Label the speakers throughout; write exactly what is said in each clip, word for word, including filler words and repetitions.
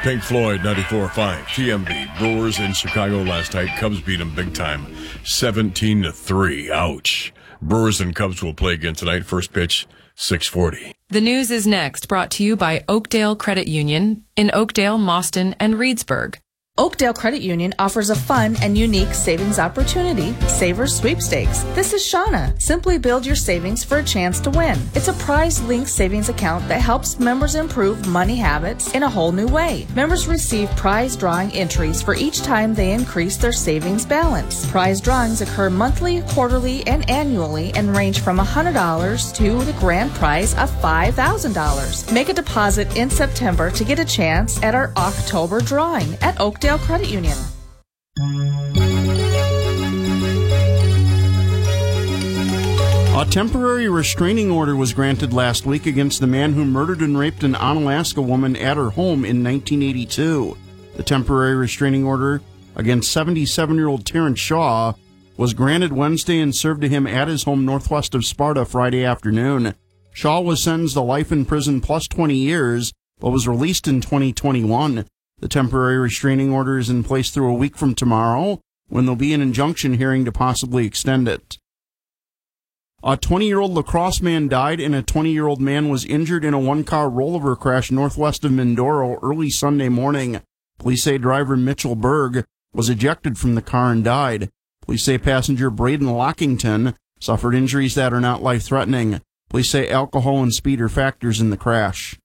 Speaker 1: Pink Floyd, ninety-four point five. T M B. Brewers in Chicago last night. Cubs beat them big time, seventeen to three. Ouch. Brewers and Cubs will play again tonight. First pitch, six forty.
Speaker 2: The news is next, brought to you by Oakdale Credit Union in Oakdale, Mauston, and Reedsburg.
Speaker 3: Oakdale Credit Union offers a fun and unique savings opportunity, Savers Sweepstakes. This is Shauna. Simply build your savings for a chance to win. It's a prize-linked savings account that helps members improve money habits in a whole new way. Members receive prize drawing entries for each time they increase their savings balance. Prize drawings occur monthly, quarterly, and annually and range from one hundred dollars to the grand prize of five thousand dollars. Make a deposit in September to get a chance at our October drawing at Oakdale Credit Union.
Speaker 4: A temporary restraining order was granted last week against the man who murdered and raped an Onalaska woman at her home in nineteen eighty-two. The temporary restraining order against seventy-seven-year-old Terrence Shaw was granted Wednesday and served to him at his home northwest of Sparta Friday afternoon. Shaw was sentenced to life in prison plus twenty years, but was released in twenty twenty-one. The temporary restraining order is in place through a week from tomorrow, when there'll be an injunction hearing to possibly extend it. A twenty-year-old lacrosse man died and a twenty-year-old man was injured in a one-car rollover crash northwest of Mindoro early Sunday morning. Police say driver Mitchell Berg was ejected from the car and died. Police say passenger Braden Lockington suffered injuries that are not life-threatening. Police say alcohol and speed are factors in the crash.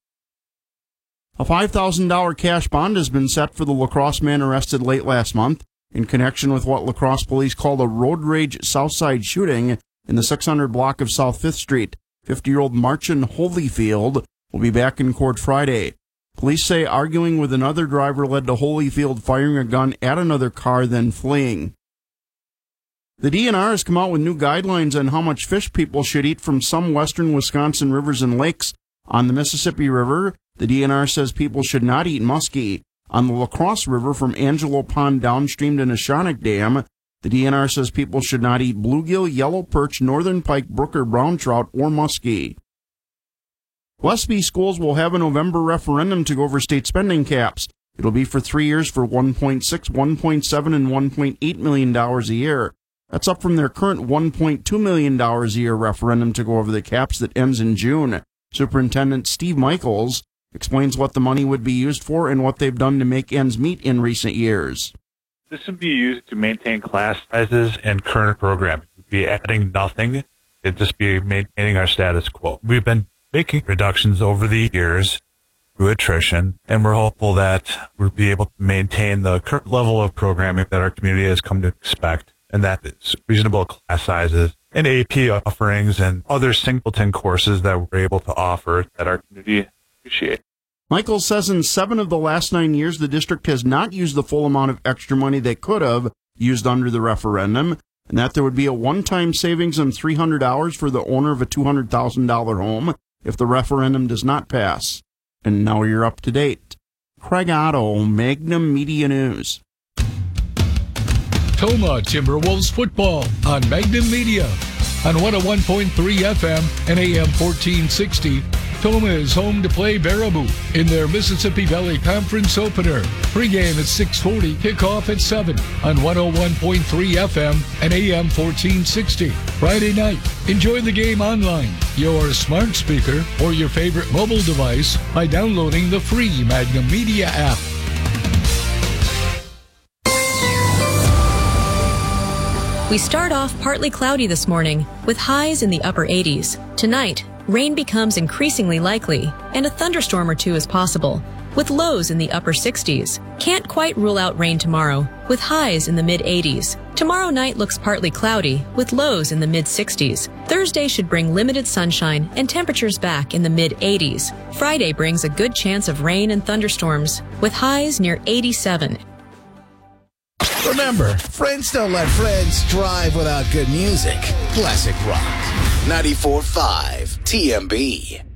Speaker 4: A five thousand dollars cash bond has been set for the lacrosse man arrested late last month in connection with what lacrosse police called a road rage Southside shooting in the six hundred block of South fifth Street. fifty-year-old Marcin Holyfield will be back in court Friday. Police say arguing with another driver led to Holyfield firing a gun at another car, then fleeing. The D N R has come out with new guidelines on how much fish people should eat from some western Wisconsin rivers and lakes. On the Mississippi River, the D N R says people should not eat muskie. On the La Crosse River from Angelo Pond downstream to Neshonoc Dam, the D N R says people should not eat bluegill, yellow perch, northern pike, brook or brown trout, or muskie. Westby schools will have a November referendum to go over state spending caps. It'll be for three years for one point six, one point seven, and one point eight million dollars a year. That's up from their current one point two million dollars a year referendum to go over the caps that ends in June. Superintendent Steve Michaels explains what the money would be used for and what they've done to make ends meet in recent years.
Speaker 5: This would be used to maintain class sizes and current programming. We'd be adding nothing. It'd just be maintaining our status quo. We've been making reductions over the years through attrition, and we're hopeful that we'll be able to maintain the current level of programming that our community has come to expect, and that is reasonable class sizes and A P offerings and other singleton courses that we're able to offer that our community appreciates.
Speaker 4: Michael says in seven of the last nine years, the district has not used the full amount of extra money they could have used under the referendum, and that there would be a one-time savings of three hundred dollars for the owner of a two hundred thousand dollars home if the referendum does not pass. And now you're up to date. Craig Otto, Magnum Media News.
Speaker 6: Toma Timberwolves football on Magnum Media. On one oh one point three F M and A M fourteen sixty, Toma is home to play Baraboo in their Mississippi Valley Conference opener. Pre-game at six forty, kickoff at seven on one oh one point three F M and A M fourteen sixty. Friday night, enjoy the game online, your smart speaker, or your favorite mobile device by downloading the free Magnum Media app.
Speaker 7: We start off partly cloudy this morning, with highs in the upper eighties. Tonight, rain becomes increasingly likely, and a thunderstorm or two is possible, with lows in the upper sixties. Can't quite rule out rain tomorrow, with highs in the mid-eighties. Tomorrow night looks partly cloudy, with lows in the mid-sixties. Thursday should bring limited sunshine and temperatures back in the mid-eighties. Friday brings a good chance of rain and thunderstorms, with highs near eighty-seven.
Speaker 8: Remember, friends don't let friends drive without good music. Classic Rock. ninety-four point five T M B.